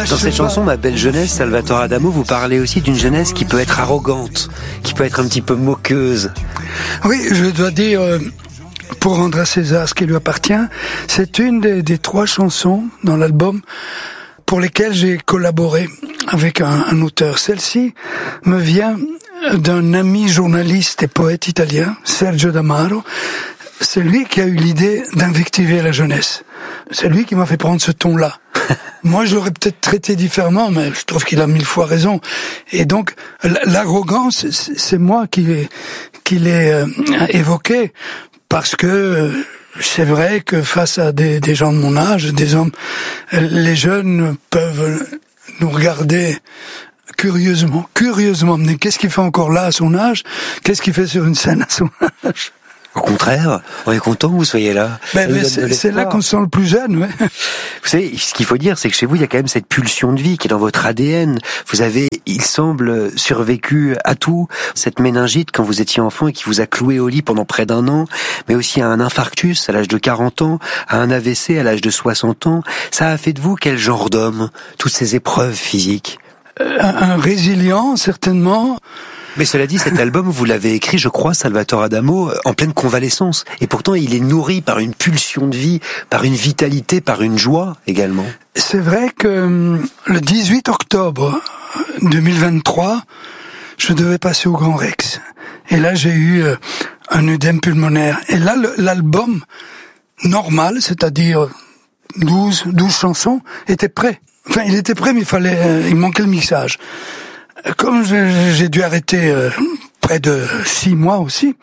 Dans cette chanson, Ma belle jeunesse, Salvatore Adamo, vous parlez aussi d'une jeunesse qui peut être arrogante, qui peut être un petit peu moqueuse. Oui, je dois dire, pour rendre à César ce qui lui appartient, c'est une des 3 chansons dans l'album pour lesquelles j'ai collaboré avec un auteur. Celle-ci me vient d'un ami journaliste et poète italien, Sergio D'Amaro. C'est lui qui a eu l'idée d'invectiver la jeunesse. C'est lui qui m'a fait prendre ce ton-là. Moi, je l'aurais peut-être traité différemment, mais je trouve qu'il a 1000 fois raison. Et donc, l'arrogance, c'est moi qui l'ai évoqué, parce que c'est vrai que face à des gens de mon âge, des hommes, les jeunes peuvent nous regarder curieusement. Mais qu'est-ce qu'il fait encore là à son âge? Qu'est-ce qu'il fait sur une scène à son âge? Au contraire, on est content que vous soyez là. C'est là qu'on se sent le plus jeune, ouais. Vous savez, ce qu'il faut dire, c'est que chez vous, il y a quand même cette pulsion de vie qui est dans votre ADN. Vous avez, il semble, survécu à tout. Cette méningite quand vous étiez enfant et qui vous a cloué au lit pendant près d'1 an, mais aussi à un infarctus à l'âge de 40 ans, à un AVC à l'âge de 60 ans. Ça a fait de vous quel genre d'homme, toutes ces épreuves physiques? Un résilient, certainement. Mais cela dit, cet album, vous l'avez écrit, je crois, Salvatore Adamo, en pleine convalescence. Et pourtant, il est nourri par une pulsion de vie, par une vitalité, par une joie également. C'est vrai que le 18 octobre 2023, je devais passer au Grand Rex. Et là, j'ai eu un œdème pulmonaire. Et là, l'album normal, c'est-à-dire 12 chansons, était prêt. Enfin, il était prêt, mais il manquait le mixage. Comme j'ai dû arrêter près de 6 mois aussi,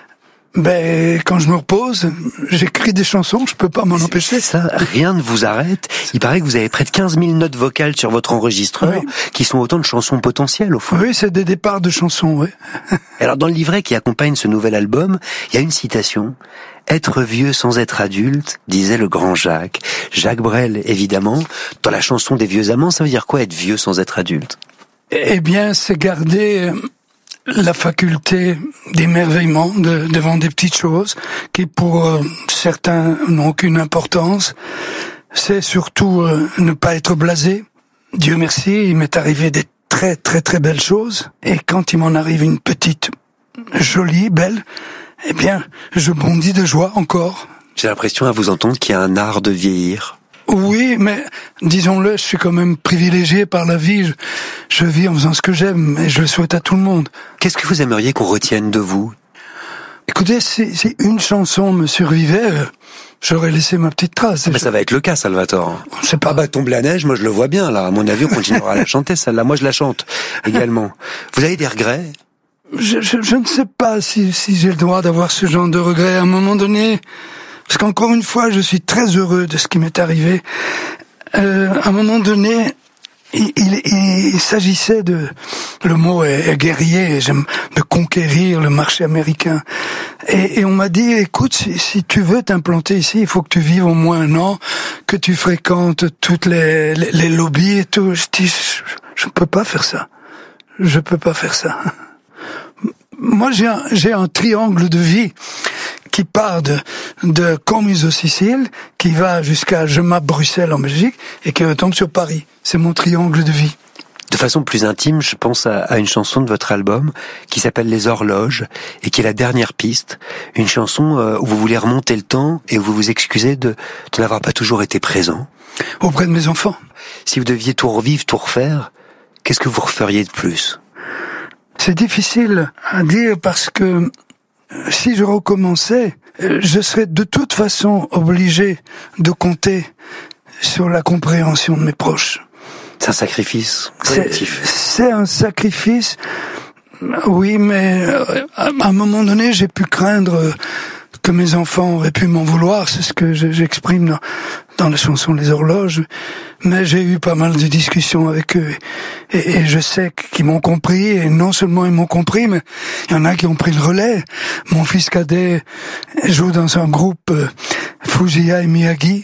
quand je me repose, j'écris des chansons, je peux pas m'en empêcher. Ça, rien ne vous arrête. Il paraît que vous avez près de 15 000 notes vocales sur votre enregistreur, oui, qui sont autant de chansons potentielles, au fond. Oui, c'est des départs de chansons, oui. Alors, dans le livret qui accompagne ce nouvel album, il y a une citation. Être vieux sans être adulte, disait le grand Jacques. Jacques Brel, évidemment. Dans la chanson des vieux amants, ça veut dire quoi, être vieux sans être adulte? Eh bien, c'est garder la faculté d'émerveillement devant des petites choses qui, pour certains, n'ont aucune importance. C'est surtout ne pas être blasé. Dieu merci, il m'est arrivé des très très très belles choses. Et quand il m'en arrive une petite, jolie, belle, eh bien, je bondis de joie encore. J'ai l'impression à vous entendre qu'il y a un art de vieillir. Oui, mais disons-le, je suis quand même privilégié par la vie. Je vis en faisant ce que j'aime et je le souhaite à tout le monde. Qu'est-ce que vous aimeriez qu'on retienne de vous? Écoutez, si une chanson me survivait, j'aurais laissé ma petite trace. Mais ça va être le cas, Salvatore. Je sais pas. Ah bah, Tombe la neige, moi je le vois bien, là. À mon avis, on continuera à la chanter, celle-là. Moi, je la chante également. Vous avez des regrets? Je ne sais pas si j'ai le droit d'avoir ce genre de regrets. À un moment donné, parce qu'encore une fois, je suis très heureux de ce qui m'est arrivé. À un moment donné, il s'agissait le mot est guerrier, j'aime de conquérir le marché américain. Et on m'a dit, écoute, si tu veux t'implanter ici, il faut que tu vives au moins 1 an, que tu fréquentes toutes les lobbies et tout. Je dis, je peux pas faire ça. Je peux pas faire ça. Moi, j'ai un triangle de vie qui part de Commies aux Sicile, qui va jusqu'à Jemappes, Bruxelles en Belgique, et qui retombe sur Paris. C'est mon triangle de vie. De façon plus intime, je pense à une chanson de votre album qui s'appelle Les Horloges et qui est la dernière piste. Une chanson où vous voulez remonter le temps et où vous vous excusez de n'avoir pas toujours été présent. Auprès de mes enfants. Si vous deviez tout revivre, tout refaire, qu'est-ce que vous referiez de plus? C'est difficile à dire parce que si je recommençais, je serais de toute façon obligé de compter sur la compréhension de mes proches. C'est un sacrifice collectif. C'est un sacrifice, oui, mais à un moment donné, j'ai pu craindre que mes enfants auraient pu m'en vouloir. C'est ce que j'exprime dans la chanson Les Horloges. Mais j'ai eu pas mal de discussions avec eux et je sais qu'ils m'ont compris, et non seulement ils m'ont compris, mais il y en a qui ont pris le relais. Mon fils cadet joue dans un groupe Fujiya et Miyagi.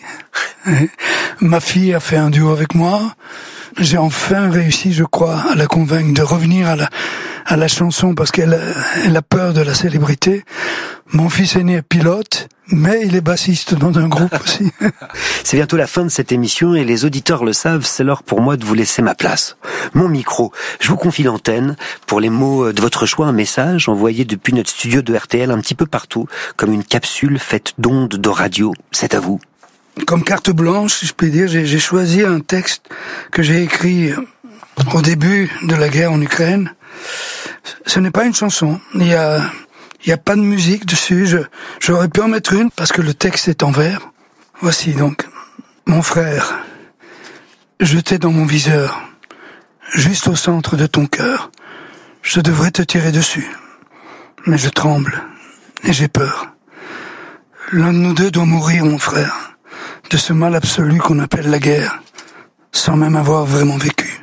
Ma fille a fait un duo avec moi. J'ai enfin réussi, je crois, à la convaincre de revenir à la chanson parce qu'elle a peur de la célébrité. Mon fils aîné est pilote, mais il est bassiste dans un groupe aussi. C'est bientôt la fin de cette émission et les auditeurs le savent, c'est l'heure pour moi de vous laisser ma place. Mon micro, je vous confie l'antenne. Pour les mots de votre choix, un message envoyé depuis notre studio de RTL un petit peu partout, comme une capsule faite d'ondes de radio. C'est à vous. Comme carte blanche, si je peux dire, j'ai choisi un texte que j'ai écrit au début de la guerre en Ukraine. Ce n'est pas une chanson, il y a pas de musique dessus, j'aurais pu en mettre une parce que le texte est en vers. Voici donc. Mon frère, jeté dans mon viseur, juste au centre de ton cœur, je devrais te tirer dessus, mais je tremble et j'ai peur. L'un de nous deux doit mourir, mon frère, de ce mal absolu qu'on appelle la guerre, sans même avoir vraiment vécu.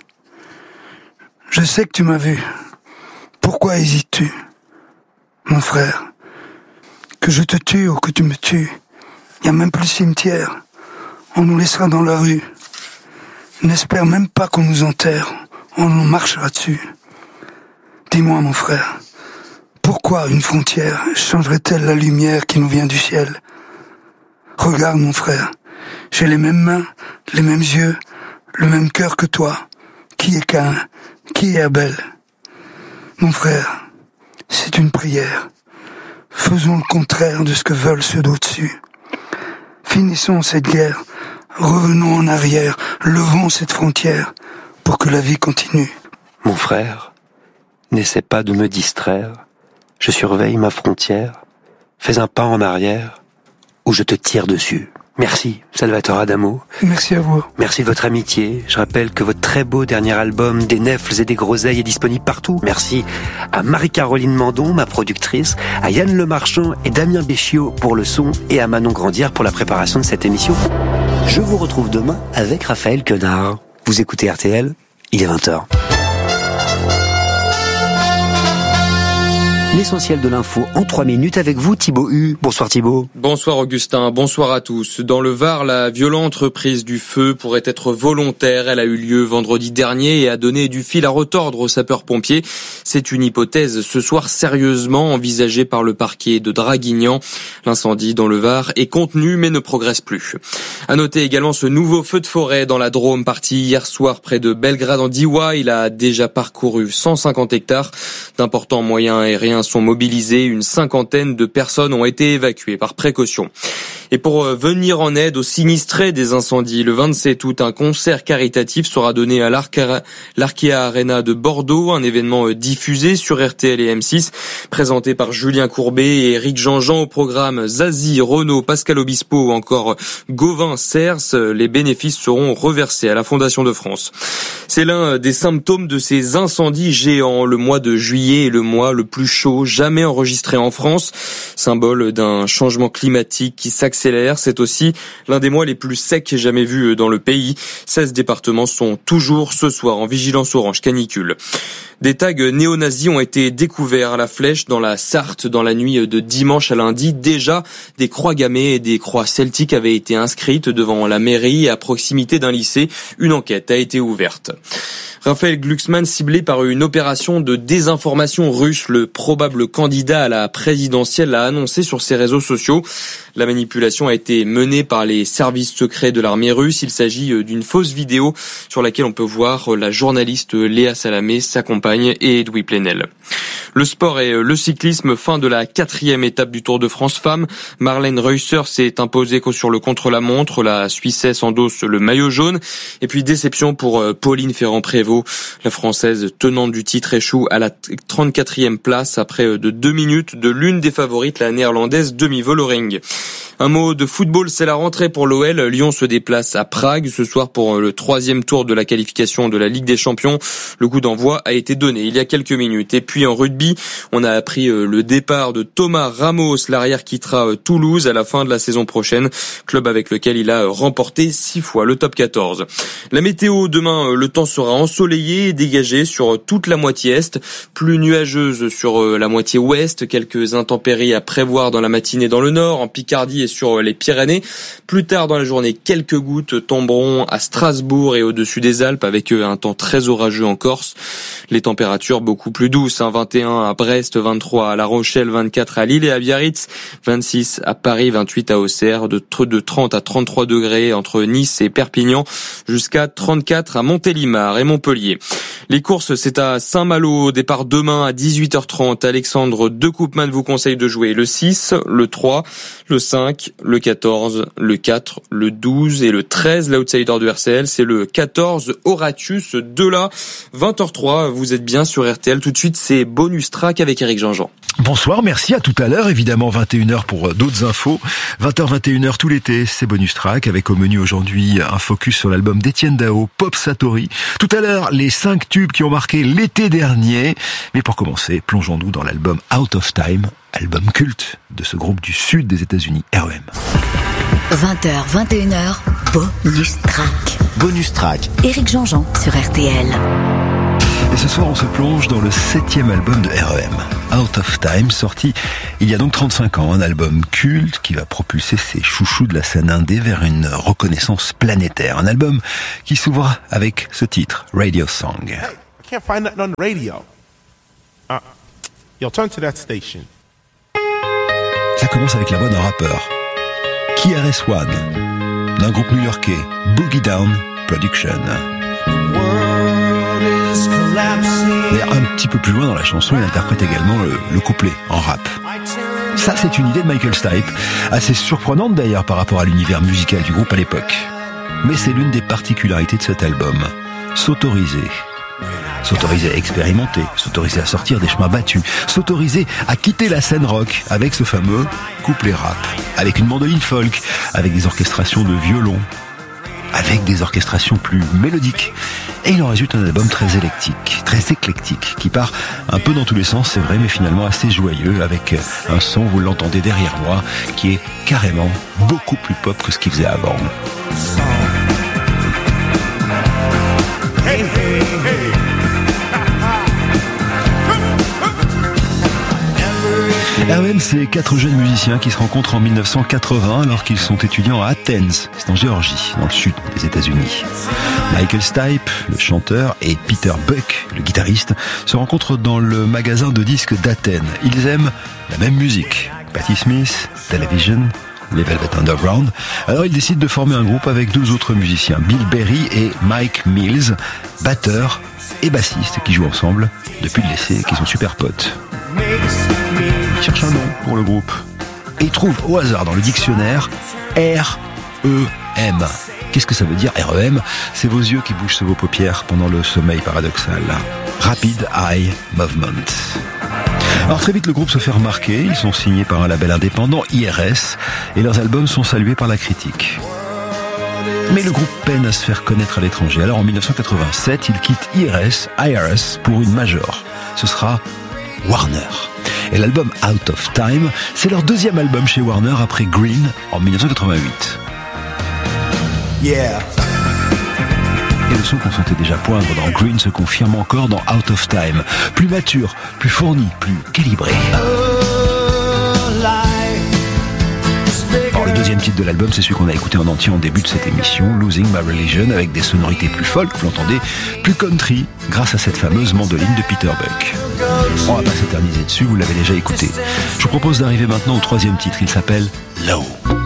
Je sais que tu m'as vu. Pourquoi hésites-tu, mon frère? Que je te tue ou que tu me tues, il n'y a même plus de cimetière. On nous laissera dans la rue. N'espère même pas qu'on nous enterre. On en marchera dessus. Dis-moi, mon frère, pourquoi une frontière changerait-elle la lumière qui nous vient du ciel? Regarde, mon frère, j'ai les mêmes mains, les mêmes yeux, le même cœur que toi. Qui est Caïn? Qui est Abel? Mon frère, c'est une prière. Faisons le contraire de ce que veulent ceux d'au-dessus. Finissons cette guerre, revenons en arrière, levons cette frontière pour que la vie continue. Mon frère, n'essaie pas de me distraire. Je surveille ma frontière. Fais un pas en arrière ou je te tire dessus. Merci, Salvatore Adamo. Merci à vous. Merci de votre amitié. Je rappelle que votre très beau dernier album, Des Nèfles et des Groseilles, est disponible partout. Merci à Marie-Caroline Mandon, ma productrice, à Yann Lemarchand et Damien Béchiot pour le son et à Manon Grandière pour la préparation de cette émission. Je vous retrouve demain avec Raphaël Quenard. Vous écoutez RTL, il est 20h. L'essentiel de l'info en 3 minutes avec vous, Thibaut Hu. Bonsoir Thibaut. Bonsoir Augustin, bonsoir à tous. Dans le Var, la violente reprise du feu pourrait être volontaire. Elle a eu lieu vendredi dernier et a donné du fil à retordre aux sapeurs-pompiers. C'est une hypothèse ce soir sérieusement envisagée par le parquet de Draguignan. L'incendie dans le Var est contenu mais ne progresse plus. À noter également ce nouveau feu de forêt dans la Drôme, parti hier soir près de Belgrade en Diois. Il a déjà parcouru 150 hectares. D'importants moyens aériens sont mobilisés. Une cinquantaine de personnes ont été évacuées par précaution. Et pour venir en aide aux sinistrés des incendies, le 27 août, un concert caritatif sera donné à l'Arkea Arena de Bordeaux, un événement diffusé sur RTL et M6, présenté par Julien Courbet et Éric Jean-Jean au programme Zazie, Renaud, Pascal Obispo ou encore Gauvin Cers. Les bénéfices seront reversés à la Fondation de France. C'est l'un des symptômes de ces incendies géants. Le mois de juillet est le mois le plus chaud jamais enregistré en France, symbole d'un changement climatique qui s'accélère. C'est aussi l'un des mois les plus secs jamais vus dans le pays. 16 départements sont toujours ce soir en vigilance orange canicule. Des tags néo-nazis ont été découverts à la Flèche dans la Sarthe dans la nuit de dimanche à lundi. Déjà, des croix gammées et des croix celtiques avaient été inscrites devant la mairie à proximité d'un lycée. Une enquête a été ouverte. Raphaël Glucksmann ciblé par une opération de désinformation russe. Le probable candidat à la présidentielle l'a annoncé sur ses réseaux sociaux. La manipulation a été menée par les services secrets de l'armée russe. Il s'agit d'une fausse vidéo sur laquelle on peut voir la journaliste Léa Salamé, sa compagne et Edoui Plenel. Le sport et le cyclisme, fin de la 4e étape du Tour de France Femmes. Marlène Reusser s'est imposée sur le contre-la-montre. La Suissesse endosse le maillot jaune. Et puis déception pour Pauline Ferrand-Prévot. La Française tenante du titre échoue à la 34e place après de 2 minutes de l'une des favorites, la Néerlandaise Demi Vollering. Un mot de football, c'est la rentrée pour l'OL. Lyon se déplace à Prague ce soir pour le 3e tour de la qualification de la Ligue des Champions. Le coup d'envoi a été donné il y a quelques minutes. Et puis en rugby, on a appris le départ de Thomas Ramos. L'arrière quittera Toulouse à la fin de la saison prochaine, club avec lequel il a remporté 6 fois le top 14. La météo, demain, le temps sera ensoleillé et dégagé sur toute la moitié est, plus nuageuse sur la moitié ouest. Quelques intempéries à prévoir dans la matinée dans le nord, en Picardie et sur les Pyrénées. Plus tard dans la journée, quelques gouttes tomberont à Strasbourg et au-dessus des Alpes avec un temps très orageux en Corse. Les températures beaucoup plus douces, 21 à Brest, 23 à La Rochelle, 24 à Lille et à Biarritz, 26 à Paris, 28 à Auxerre, de 30 à 33 degrés entre Nice et Perpignan, jusqu'à 34 à Montélimar et Montpellier. Les courses, c'est à Saint-Malo, départ demain à 18h30. Alexandre de Koopman vous conseille de jouer le 6, le 3, le 5, le 14, le 4, le 12 et le 13. L'outsider du RCL, c'est le 14 Horatius de la 20h03. Vous êtes bien sur RTL. Tout de suite, c'est Bonus Track avec Éric Jean-Jean. Bonsoir, merci, à tout à l'heure. Évidemment, 21h pour d'autres infos. 20h, 21h tout l'été, c'est Bonus Track avec au menu aujourd'hui un focus sur l'album d'Étienne Dao, Pop Satori. Tout à l'heure, les 5 tubes qui ont marqué l'été dernier. Mais pour commencer, plongeons-nous dans l'album Out of Time, album culte de ce groupe du sud des États-Unis, REM. 20h, 21h, Bonus Track. Bonus Track. Éric Jean-Jean sur RTL. Et ce soir, on se plonge dans le 7e album de REM, Out of Time, sorti il y a donc 35 ans. Un album culte qui va propulser ses chouchous de la scène indé vers une reconnaissance planétaire. Un album qui s'ouvre avec ce titre, Radio Song. Hey, I can't find nothing on the radio. Yo, turn to that station. Ça commence avec la voix d'un rappeur, KRS-One, d'un groupe new-yorkais, Boogie Down Production. Mais un petit peu plus loin dans la chanson, il interprète également le couplet en rap. Ça, c'est une idée de Michael Stipe, assez surprenante d'ailleurs par rapport à l'univers musical du groupe à l'époque. Mais c'est l'une des particularités de cet album, s'autoriser à expérimenter, s'autoriser à sortir des chemins battus, s'autoriser à quitter la scène rock avec ce fameux couplet rap, avec une mandoline folk, avec des orchestrations de violon, avec des orchestrations plus mélodiques. Et il en résulte un album très éclectique, qui part un peu dans tous les sens, c'est vrai, mais finalement assez joyeux, avec un son, vous l'entendez derrière moi, qui est carrément beaucoup plus pop que ce qu'il faisait avant. Hey, hey, hey. REM, c'est 4 jeunes musiciens qui se rencontrent en 1980 alors qu'ils sont étudiants à Athens, c'est en Géorgie, dans le sud des États-Unis. Michael Stipe, le chanteur, et Peter Buck, le guitariste, se rencontrent dans le magasin de disques d'Athènes. Ils aiment la même musique, Patti Smith, Television, les Velvet Underground. Alors ils décident de former un groupe avec 2 autres musiciens, Bill Berry et Mike Mills, batteurs et bassistes qui jouent ensemble depuis le lycée et qui sont super potes. Ils cherchent un nom pour le groupe et ils trouvent au hasard dans le dictionnaire REM. Qu'est-ce que ça veut dire REM? C'est vos yeux qui bougent sur vos paupières pendant le sommeil paradoxal. Rapid Eye Movement. Alors très vite le groupe se fait remarquer, ils sont signés par un label indépendant, IRS, et leurs albums sont salués par la critique. Mais le groupe peine à se faire connaître à l'étranger. Alors en 1987, ils quittent IRS pour une major. Ce sera Warner. Et l'album Out of Time, c'est leur 2e album chez Warner après Green en 1988. Yeah. Et le son qu'on sentait déjà poindre dans Green se confirme encore dans Out of Time. Plus mature, plus fourni, plus calibré. Alors le 2e titre de l'album, c'est celui qu'on a écouté en entier en début de cette émission, Losing My Religion, avec des sonorités plus folk, vous l'entendez, plus country, grâce à cette fameuse mandoline de Peter Buck. On va pas s'éterniser dessus, vous l'avez déjà écouté. Je vous propose d'arriver maintenant au 3e titre, il s'appelle Low.